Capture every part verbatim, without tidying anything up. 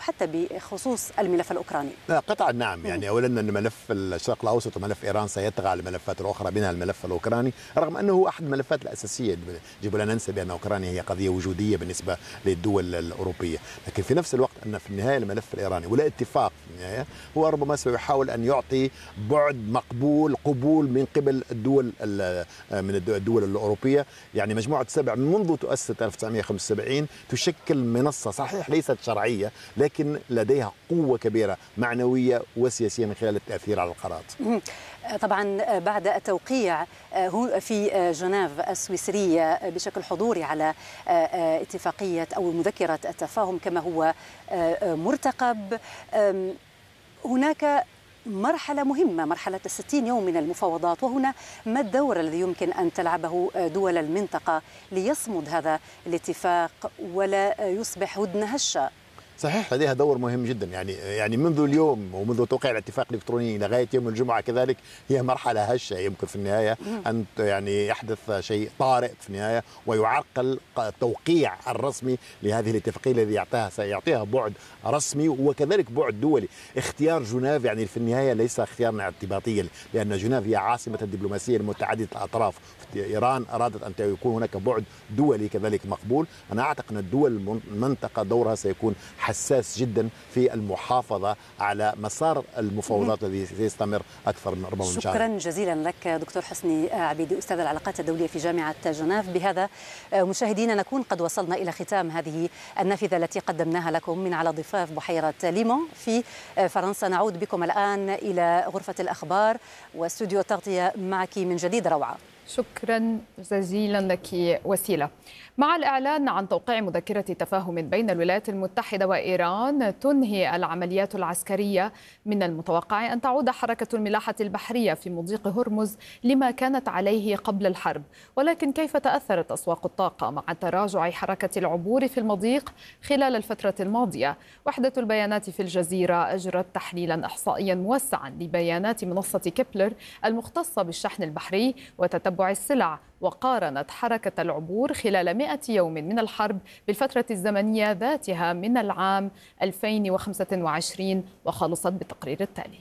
حتى بخصوص الملف الأوكراني؟ لا قطعا نعم. يعني أولا أن ملف الشرق الأوسط وملف إيران سيطغى على الملفات الأخرى منها الملف الأوكراني، رغم أنه هو أحد الملفات الأساسية. يجب لا ننسى بأن أوكرانيا هي قضية وجودية بالنسبة للدول الأوروبية، لكن في نفس الوقت أن في النهاية الملف الإيراني ولا اتفاق في النهاية هو ربما سيحاول أن يعطي بعد مقبول قبول من قبل الدول من الدول الأوروبية. يعني مجموعة سبع منذ تؤسس ألف وتسعمئة وخمسة وسبعين تشكل منصة صحيح ليست شرعية، لكن لديها قوة كبيرة معنوية وسياسية من خلال التأثير على القرارات. طبعا بعد التوقيع في جنيف السويسرية بشكل حضوري على اتفاقية أو مذكرة التفاهم كما هو مرتقب، هناك مرحلة مهمة، مرحلة الستين يوم من المفاوضات، وهنا ما الدور الذي يمكن أن تلعبه دول المنطقة ليصمد هذا الاتفاق ولا يصبح هدنة هشة؟ صحيح لديها دور مهم جدا. يعني يعني منذ اليوم ومنذ توقيع الاتفاق الالكتروني لغايه يوم الجمعه كذلك هي مرحله هشه، يمكن في النهايه ان يعني يحدث شيء طارئ في النهايه ويعرقل التوقيع الرسمي لهذه الاتفاقيه الذي يعطيها سيعطيها بعد رسمي وكذلك بعد دولي. اختيار جنيف يعني في النهايه ليس اختيارا اعتباطيا، لان جنيف هي عاصمه الدبلوماسيه المتعدده الاطراف. ايران ارادت ان يكون هناك بعد دولي كذلك مقبول. انا اعتقد ان الدول المنطقه دورها سيكون حساس جدا في المحافظة على مسار المفاوضات الذي سيستمر أكثر من ربما من شهر. شكرا جزيلا لك دكتور حسني عبيدي أستاذ العلاقات الدولية في جامعة جنيف. بهذا مشاهدينا نكون قد وصلنا إلى ختام هذه النافذة التي قدمناها لكم من على ضفاف بحيرة ليمون في فرنسا. نعود بكم الآن إلى غرفة الأخبار واستوديو التغطية معك من جديد روعة. شكرا جزيلا لك وسيلة. مع الإعلان عن توقيع مذكرة تفاهم بين الولايات المتحدة وإيران تنهي العمليات العسكرية، من المتوقع أن تعود حركة الملاحة البحرية في مضيق هرمز لما كانت عليه قبل الحرب. ولكن كيف تأثرت أسواق الطاقة مع تراجع حركة العبور في المضيق خلال الفترة الماضية؟ وحدة البيانات في الجزيرة أجرت تحليلا إحصائيا موسعا لبيانات منصة كيبلر المختصة بالشحن البحري وتتبع السلع، وقارنت حركة العبور خلال مئة يوم من الحرب بالفترة الزمنية ذاتها من العام ألفين وخمسة وعشرين وخلصت بالتقرير التالي.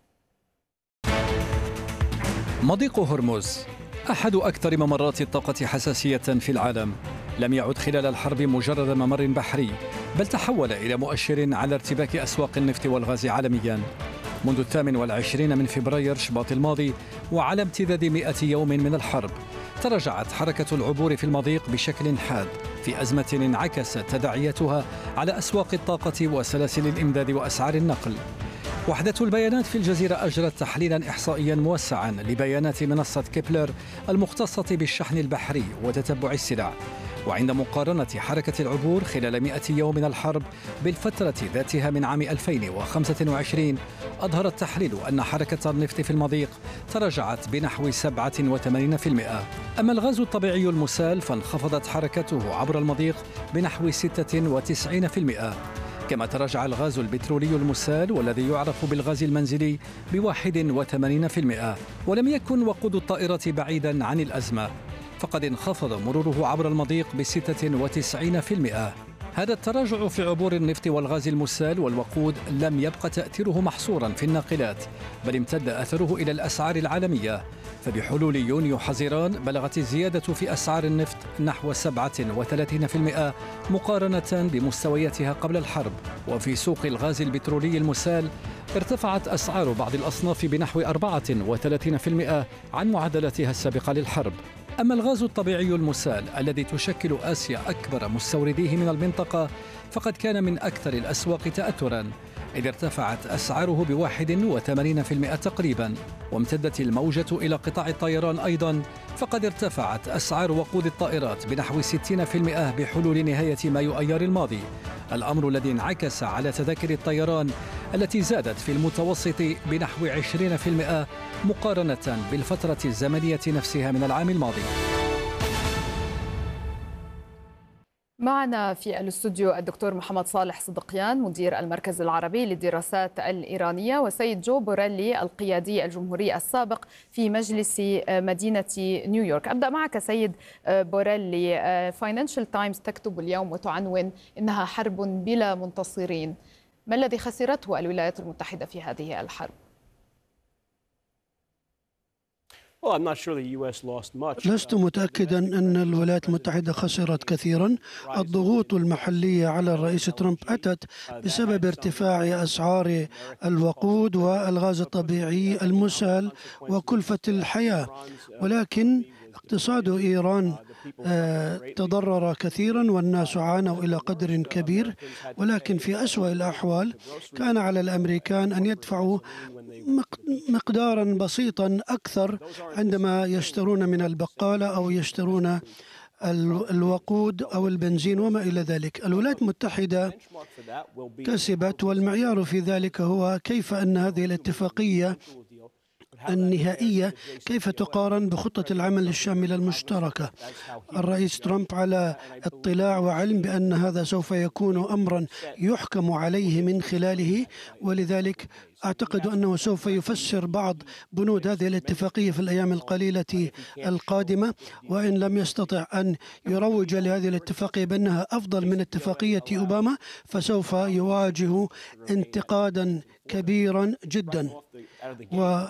مضيق هرمز أحد أكثر ممرات الطاقة حساسية في العالم، لم يعد خلال الحرب مجرد ممر بحري، بل تحول إلى مؤشر على ارتباك أسواق النفط والغاز عالميا. منذ الثامن والعشرين من فبراير شباط الماضي وعلى امتداد مئة يوم من الحرب، تراجعت حركة العبور في المضيق بشكل حاد في أزمة انعكست تداعياتها على أسواق الطاقة وسلاسل الإمداد وأسعار النقل. وحدة البيانات في الجزيرة أجرت تحليلا إحصائيا موسعا لبيانات منصة كيبلر المختصة بالشحن البحري وتتبع السلع. وعند مقارنة حركة العبور خلال مئة يوم من الحرب بالفترة ذاتها من عام ألفين وخمسة وعشرين، أظهر التحليل أن حركة النفط في المضيق تراجعت بنحو سبعة وثمانين بالمئة. أما الغاز الطبيعي المسال فانخفضت حركته عبر المضيق بنحو ستة وتسعين بالمئة. كما تراجع الغاز البترولي المسال والذي يعرف بالغاز المنزلي بواحد وثمانين بالمئة. ولم يكن وقود الطائرة بعيدا عن الأزمة، فقد انخفض مروره عبر المضيق بستة وتسعين بالمئة. هذا التراجع في عبور النفط والغاز المسال والوقود لم يبقى تأثيره محصورا في الناقلات، بل امتد أثره إلى الأسعار العالمية. فبحلول يونيو حزيران بلغت الزيادة في أسعار النفط نحو سبعة وثلاثين بالمئة مقارنة بمستوياتها قبل الحرب. وفي سوق الغاز البترولي المسال ارتفعت أسعار بعض الأصناف بنحو أربعة وثلاثين بالمئة عن معدلاتها السابقة للحرب. أما الغاز الطبيعي المسال الذي تشكل آسيا أكبر مستورديه من المنطقة فقد كان من أكثر الأسواق تأثراً، إذ ارتفعت أسعاره بواحد وثمانين بالمئة تقريباً. وامتدت الموجة إلى قطاع الطيران أيضاً، فقد ارتفعت أسعار وقود الطائرات بنحو ستين بالمئة بحلول نهاية مايو أيار الماضي، الأمر الذي انعكس على تذاكر الطيران التي زادت في المتوسط بنحو عشرين بالمئة مقارنة بالفترة الزمنية نفسها من العام الماضي. معنا في الاستوديو الدكتور محمد صالح صدقيان مدير المركز العربي للدراسات الإيرانية، وسيد جو بوريلي القيادي الجمهوري السابق في مجلس مدينة نيويورك. أبدأ معك سيد بوريلي. فاينانشال تايمز تكتب اليوم وتعنون إنها حرب بلا منتصرين. ما الذي خسرته الولايات المتحدة في هذه الحرب؟ لست متأكدا أن الولايات المتحدة خسرت كثيرا. الضغوط المحلية على الرئيس ترامب أتت بسبب ارتفاع أسعار الوقود والغاز الطبيعي المسال وكلفة الحياة، ولكن اقتصاد إيران تضرر كثيرا والناس عانوا إلى قدر كبير. ولكن في أسوأ الأحوال كان على الأمريكان أن يدفعوا مقدارا بسيطا أكثر عندما يشترون من البقالة أو يشترون الوقود أو البنزين وما إلى ذلك. الولايات المتحدة كسبت، والمعيار في ذلك هو كيف أن هذه الاتفاقية النهائية كيف تقارن بخطة العمل الشاملة المشتركة. الرئيس ترامب على اطلاع وعلم بأن هذا سوف يكون أمرا يحكم عليه من خلاله، ولذلك أعتقد أنه سوف يفسر بعض بنود هذه الاتفاقية في الأيام القليلة القادمة، وإن لم يستطع أن يروج لهذه الاتفاقية بأنها أفضل من اتفاقية أوباما فسوف يواجه انتقادا كبيرا جدا. و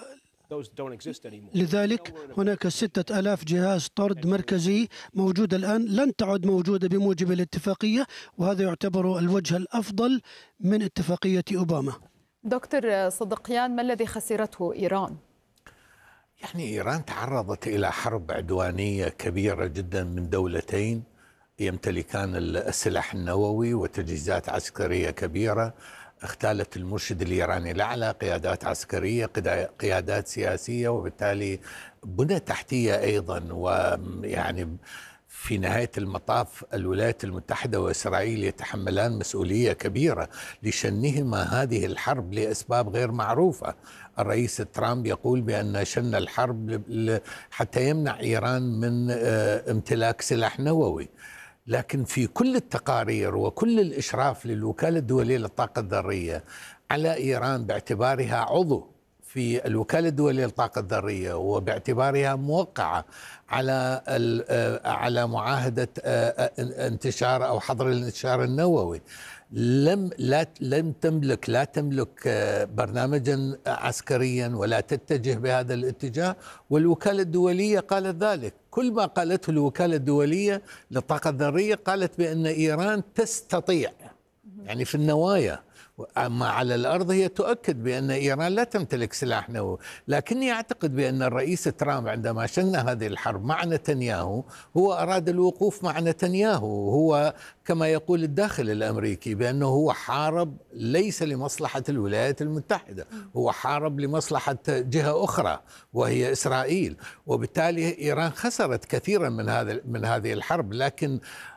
لذلك هناك ستة آلاف جهاز طرد مركزي موجودة الآن لن تعد موجودة بموجب الاتفاقية، وهذا يعتبر الوجه الأفضل من اتفاقية أوباما. دكتور صدقيان، ما الذي خسرته إيران؟ يعني إيران تعرضت إلى حرب عدوانية كبيرة جدا من دولتين يمتلكان السلاح النووي وتجهيزات عسكرية كبيرة. اختالت المرشد الإيراني الأعلى قيادات عسكرية، قيادات سياسية، وبالتالي بنى تحتية أيضا. ويعني في نهاية المطاف الولايات المتحدة وإسرائيل يتحملان مسؤولية كبيرة لشنهما هذه الحرب لأسباب غير معروفة. الرئيس ترامب يقول بأن شن الحرب حتى يمنع إيران من امتلاك سلاح نووي، لكن في كل التقارير وكل الإشراف للوكالة الدولية للطاقة الذرية على إيران باعتبارها عضو في الوكالة الدولية للطاقة الذرية وباعتبارها موقعة على على معاهدة انتشار أو حظر الانتشار النووي، لم لا لم تملك لا تملك برنامجا عسكريا ولا تتجه بهذا الاتجاه، والوكالة الدولية قالت ذلك. كل ما قالته الوكالة الدولية للطاقة الذرية قالت بأن إيران تستطيع، يعني في النوايا، أما على الأرض هي تؤكد بأن إيران لا تمتلك سلاح نووي. لكني أعتقد بأن الرئيس ترامب عندما شن هذه الحرب مع نتنياهو هو أراد الوقوف مع نتنياهو. هو كما يقول الداخل الأمريكي بأنه هو حارب ليس لمصلحة الولايات المتحدة، هو حارب لمصلحة جهة أخرى وهي إسرائيل، وبالتالي إيران خسرت كثيرا من هذا من هذه الحرب. لكن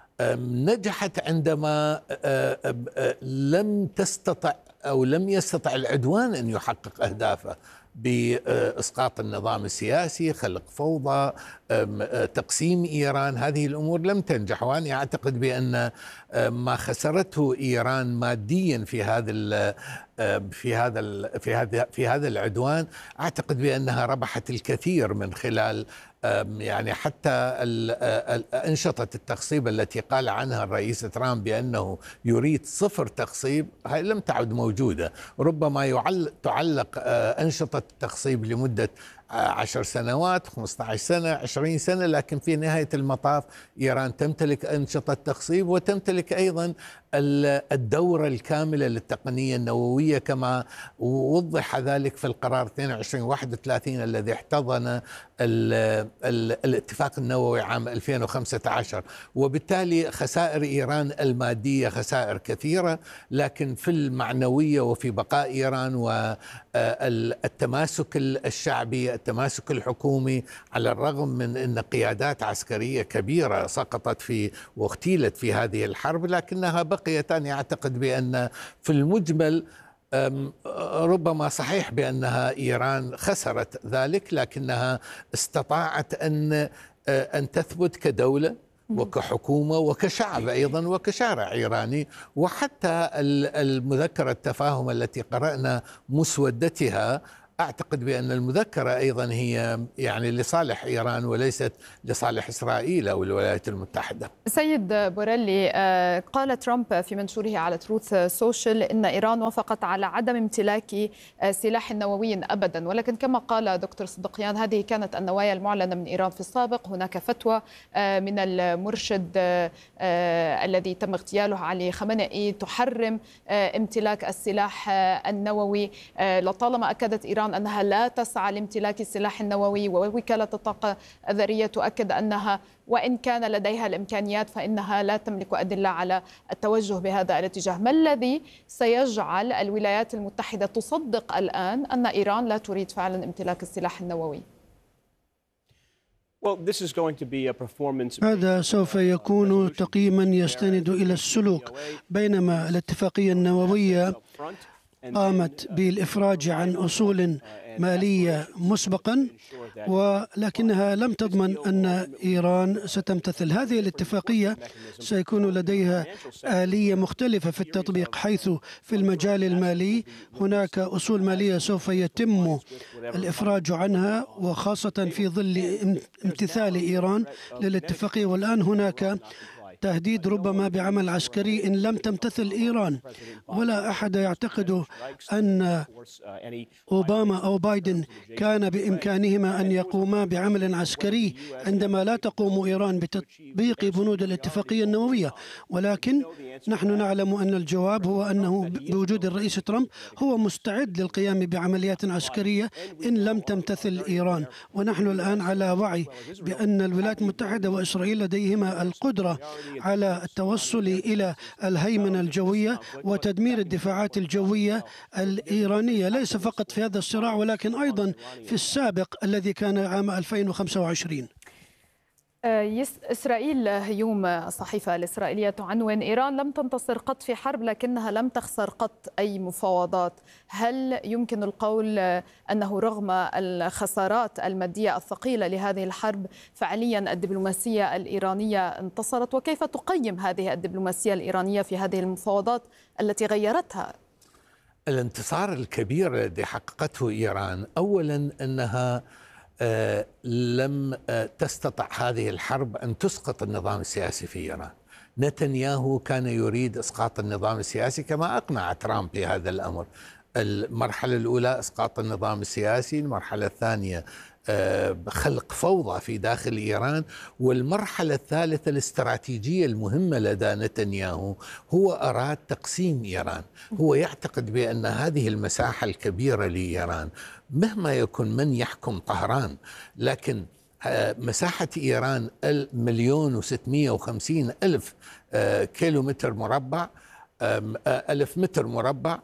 نجحت عندما لم تستطع أو لم يستطع العدوان أن يحقق أهدافه بإسقاط النظام السياسي، خلق فوضى، تقسيم إيران. هذه الأمور لم تنجح، وأنا أعتقد بأن ما خسرته إيران ماديا في هذا في هذا في هذا في هذا العدوان أعتقد بأنها ربحت الكثير من خلال يعني حتى أنشطة التخصيب التي قال عنها الرئيس ترامب بأنه يريد صفر تخصيب، هاي لم تعد موجودة. ربما تعلق أنشطة التخصيب لمدة عشر سنوات، خمسة عشر سنة، عشرين سنة، لكن في نهاية المطاف إيران تمتلك أنشطة تخصيب وتمتلك أيضا الدورة الكاملة للتقنية النووية كما وضح ذلك في القرار اثنين وعشرين واحد وثلاثين الذي احتضن الاتفاق النووي عام ألفين وخمسة عشر. وبالتالي خسائر إيران المادية خسائر كثيرة، لكن في المعنوية وفي بقاء إيران والتماسك الشعبي، التماسك الحكومي، على الرغم من أن قيادات عسكرية كبيرة سقطت في واغتيلت في هذه الحرب، لكنها بقيت. أنا أعتقد بأن في المجمل ربما صحيح بأنها إيران خسرت ذلك، لكنها استطاعت أن أن تثبت كدولة وكحكومة وكشعب أيضا وكشارع إيراني. وحتى المذكرة التفاهم التي قرأنا مسودتها أعتقد بأن المذكرة أيضا هي يعني لصالح إيران وليست لصالح إسرائيل أو الولايات المتحدة. سيد بوريلي، قال ترامب في منشوره على تروث سوشيال إن إيران وافقت على عدم امتلاك سلاح نووي أبدا، ولكن كما قال دكتور صدقيان هذه كانت النوايا المعلنة من إيران في السابق. هناك فتوى من المرشد الذي تم اغتياله علي خامنئي تحرم امتلاك السلاح النووي. لطالما أكدت إيران أنها لا تسعى لامتلاك السلاح النووي، ووكالة الطاقة الذرية تؤكد أنها وإن كان لديها الإمكانيات فإنها لا تملك أدلة على التوجه بهذا الاتجاه. ما الذي سيجعل الولايات المتحدة تصدق الآن أن إيران لا تريد فعلا امتلاك السلاح النووي؟ هذا سوف يكون تقييما يستند إلى السلوك، بينما الاتفاقية النووية قامت بالإفراج عن أصول مالية مسبقا، ولكنها لم تضمن أن إيران ستمتثل. هذه الاتفاقية سيكون لديها آلية مختلفة في التطبيق، حيث في المجال المالي هناك أصول مالية سوف يتم الإفراج عنها، وخاصة في ظل امتثال إيران للاتفاقية. والآن هناك تهديد ربما بعمل عسكري إن لم تمتثل إيران، ولا أحد يعتقد أن أوباما أو بايدن كان بإمكانهما أن يقوما بعمل عسكري عندما لا تقوم إيران بتطبيق بنود الاتفاقية النووية. ولكن نحن نعلم أن الجواب هو أنه بوجود الرئيس ترامب هو مستعد للقيام بعمليات عسكرية إن لم تمتثل إيران. ونحن الآن على وعي بأن الولايات المتحدة وإسرائيل لديهما القدرة على التوصل إلى الهيمنة الجوية وتدمير الدفاعات الجوية الإيرانية، ليس فقط في هذا الصراع ولكن أيضا في السابق الذي كان عام ألفين وخمسة وعشرين. إسرائيل هيوم الصحيفة الإسرائيلية تعنون: إيران لم تنتصر قط في حرب لكنها لم تخسر قط أي مفاوضات. هل يمكن القول أنه رغم الخسارات المادية الثقيلة لهذه الحرب فعليا الدبلوماسية الإيرانية انتصرت؟ وكيف تقيم هذه الدبلوماسية الإيرانية في هذه المفاوضات التي غيرتها؟ الانتصار الكبير الذي حققته إيران أولا أنها آه لم آه تستطع هذه الحرب أن تسقط النظام السياسي في إيران. نتنياهو كان يريد إسقاط النظام السياسي كما أقنع ترامب بهذا الأمر. المرحلة الأولى إسقاط النظام السياسي، المرحلة الثانية آه خلق فوضى في داخل إيران، والمرحلة الثالثة الاستراتيجية المهمة لدى نتنياهو هو أراد تقسيم إيران. هو يعتقد بأن هذه المساحة الكبيرة لإيران مهما يكون من يحكم طهران، لكن مساحة إيران مليون وستمائة وخمسين ألف كيلومتر مربع، ألف متر مربع.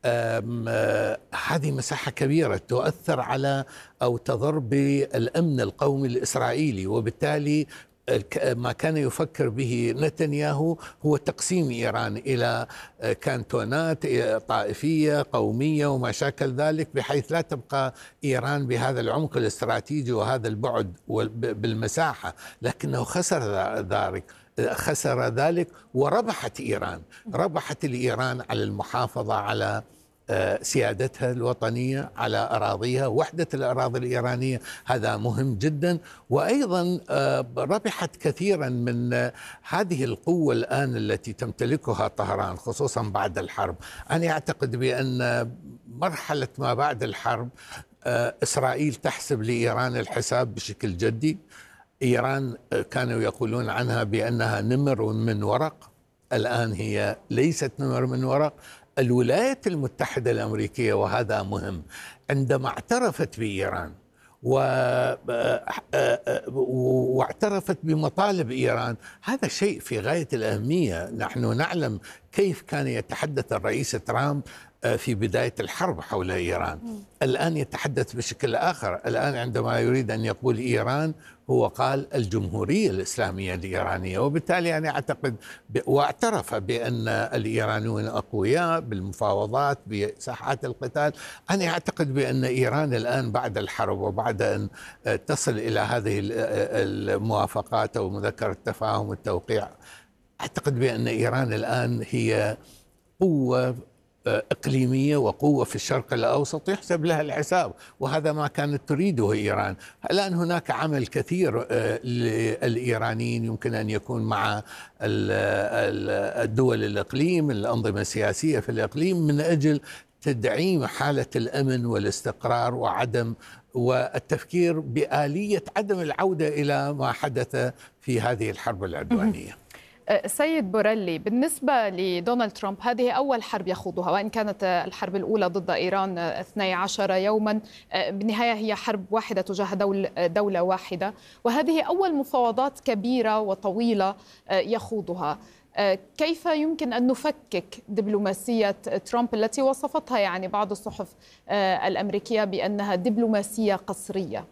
هذه مساحة كبيرة تؤثر على أو تضر بالأمن القومي الإسرائيلي، وبالتالي ما كان يفكر به نتنياهو هو تقسيم إيران إلى كانتونات طائفية قومية وما شاكل ذلك، بحيث لا تبقى إيران بهذا العمق الاستراتيجي وهذا البعد بالمساحة. لكنه خسر ذلك خسر ذلك وربحت إيران، ربحت الإيران على المحافظة على سيادتها الوطنية، على أراضيها، وحدة الأراضي الإيرانية، هذا مهم جدا. وأيضا ربحت كثيرا من هذه القوة الآن التي تمتلكها طهران خصوصا بعد الحرب. أنا أعتقد بأن مرحلة ما بعد الحرب إسرائيل تحسب لإيران الحساب بشكل جدي. إيران كانوا يقولون عنها بأنها نمر من ورق، الآن هي ليست نمر من ورق. الولايات المتحدة الأمريكية، وهذا مهم، عندما اعترفت بإيران واعترفت بمطالب إيران، هذا شيء في غاية الأهمية. نحن نعلم كيف كان يتحدث الرئيس ترامب في بداية الحرب حول إيران. الآن يتحدث بشكل آخر. الآن عندما يريد أن يقول إيران هو قال الجمهورية الإسلامية الإيرانية، وبالتالي أنا أعتقد واعترف بأن الإيرانيون أقوياء بالمفاوضات بساحات القتال. أنا أعتقد بأن إيران الآن بعد الحرب وبعد أن تصل إلى هذه الموافقات أو مذكرة التفاهم والتوقيع، أعتقد بأن إيران الآن هي قوة إقليمية وقوة في الشرق الأوسط يحسب لها الحساب، وهذا ما كانت تريده إيران. الآن هناك عمل كثير للإيرانيين يمكن أن يكون مع الدول الإقليم، الأنظمة السياسية في الإقليم، من أجل تدعيم حالة الأمن والاستقرار وعدم والتفكير بآلية عدم العودة إلى ما حدث في هذه الحرب العدوانية. سيد بوريلي، بالنسبة لدونالد ترامب هذه أول حرب يخوضها، وإن كانت الحرب الأولى ضد إيران اثني عشر يوما، بالنهاية هي حرب واحدة تجاه دول دولة واحدة، وهذه أول مفاوضات كبيرة وطويلة يخوضها. كيف يمكن أن نفكك دبلوماسية ترامب التي وصفتها يعني بعض الصحف الأمريكية بأنها دبلوماسية قصرية؟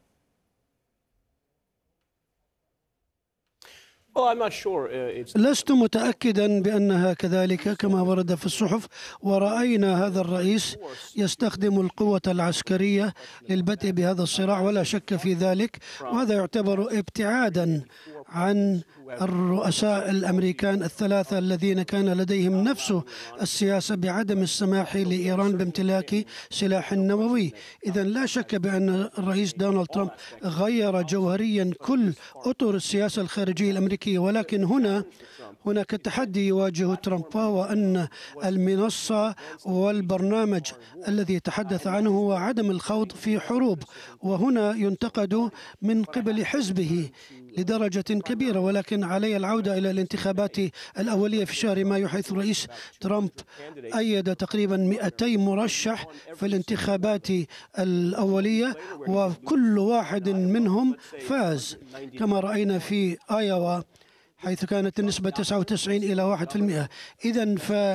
لست متأكدا بأنها كذلك كما ورد في الصحف، ورأينا هذا الرئيس يستخدم القوة العسكرية للبدء بهذا الصراع ولا شك في ذلك، وهذا يعتبر ابتعادا عن الرؤساء الأمريكان الثلاثة الذين كان لديهم نفس السياسة بعدم السماح لإيران بامتلاك سلاح نووي. إذن لا شك بأن الرئيس دونالد ترامب غير جوهريا كل أطر السياسة الخارجية الأمريكية، ولكن هنا هناك تحدي يواجه ترامب، وهو أن المنصة والبرنامج الذي تحدث عنه هو عدم الخوض في حروب، وهنا ينتقد من قبل حزبه لدرجة كبيرة. ولكن علي العودة إلى الانتخابات الأولية في شهر مايو، حيث الرئيس ترامب أيد تقريبا مئتي مرشح في الانتخابات الأولية، وكل واحد منهم فاز، كما رأينا في آيوا حيث كانت النسبة تسعة وتسعين إلى واحد بالمئة. إذن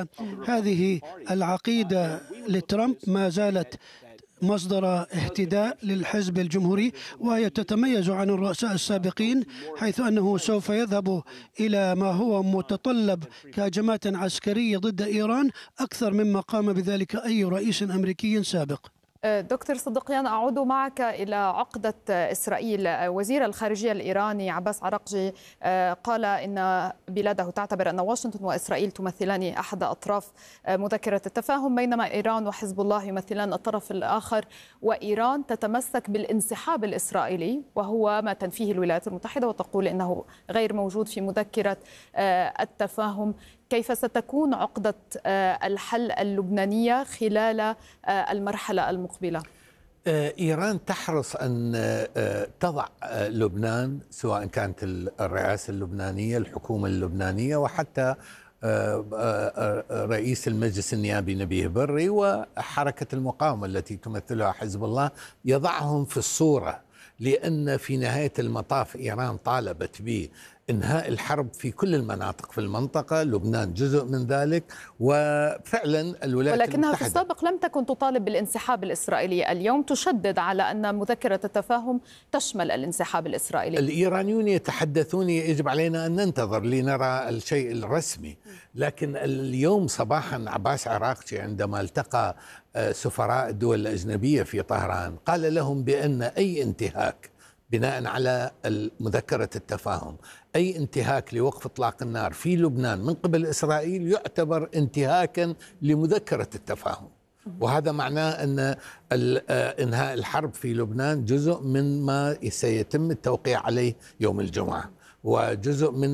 فهذه العقيدة لترامب ما زالت مصدر اهتداء للحزب الجمهوري، وهي تتميز عن الرؤساء السابقين، حيث أنه سوف يذهب إلى ما هو متطلب كهجمات عسكرية ضد إيران أكثر مما قام بذلك أي رئيس أمريكي سابق. دكتور صدقيان، أعود معك إلى عقدة إسرائيل. وزير الخارجية الإيراني عباس عراقجي قال إن بلاده تعتبر أن واشنطن وإسرائيل تمثلان أحد أطراف مذكرة التفاهم، بينما إيران وحزب الله يمثلان الطرف الآخر، وإيران تتمسك بالانسحاب الإسرائيلي وهو ما تنفيه الولايات المتحدة وتقول إنه غير موجود في مذكرة التفاهم. كيف ستكون عقدة الحل اللبنانية خلال المرحلة المقبلة؟ إيران تحرص أن تضع لبنان، سواء كانت الرئاسة اللبنانية، الحكومة اللبنانية، وحتى رئيس المجلس النيابي نبيه بري وحركة المقاومة التي تمثلها حزب الله، يضعهم في الصورة، لأن في نهاية المطاف إيران طالبت به إنهاء الحرب في كل المناطق في المنطقة، لبنان جزء من ذلك، وفعلا الولايات ولكنها المتحدة في السابق لم تكن تطالب بالانسحاب الإسرائيلي، اليوم تشدد على أن مذكرة التفاهم تشمل الانسحاب الإسرائيلي. الإيرانيون يتحدثون يجب علينا أن ننتظر لنرى الشيء الرسمي، لكن اليوم صباحا عباس عراقجي عندما التقى سفراء الدول الأجنبية في طهران قال لهم بأن أي انتهاك بناء على مذكرة التفاهم، أي انتهاك لوقف إطلاق النار في لبنان من قبل إسرائيل يعتبر انتهاكا لمذكرة التفاهم، وهذا معناه أن إنهاء الحرب في لبنان جزء من ما سيتم التوقيع عليه يوم الجمعة، وجزء من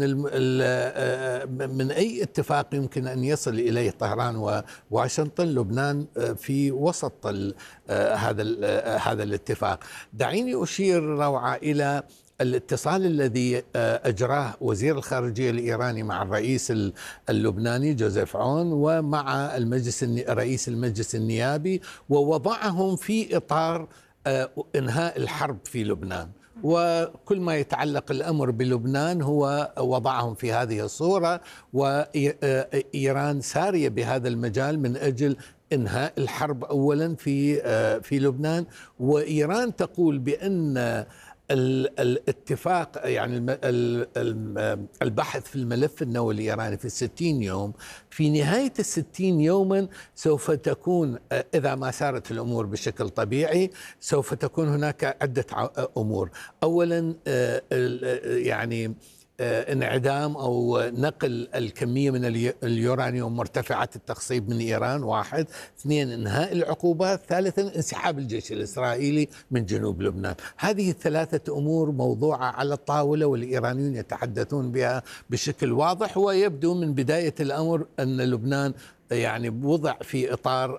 من أي اتفاق يمكن أن يصل إليه طهران وواشنطن. لبنان في وسط هذا هذا الاتفاق. دعيني أشير روعة إلى الاتصال الذي أجراه وزير الخارجية الإيراني مع الرئيس اللبناني جوزيف عون ومع المجلس رئيس المجلس النيابي، ووضعهم في إطار إنهاء الحرب في لبنان، وكل ما يتعلق الأمر بلبنان هو وضعهم في هذه الصورة، وإيران سارية بهذا المجال من أجل إنهاء الحرب أولا في في لبنان. وإيران تقول بأن الاتفاق يعني البحث في الملف النووي الإيراني في الستين يوم، في نهاية الستين يوما سوف تكون، إذا ما سارت الأمور بشكل طبيعي، سوف تكون هناك عدة أمور. أولا يعني انعدام أو نقل الكمية من اليورانيوم مرتفعة التخصيب من إيران، واحد. اثنين، انهاء العقوبات. ثالثا، انسحاب الجيش الإسرائيلي من جنوب لبنان. هذه الثلاثة أمور موضوعة على الطاولة، والإيرانيون يتحدثون بها بشكل واضح، ويبدو من بداية الأمر أن لبنان يعني وضع في إطار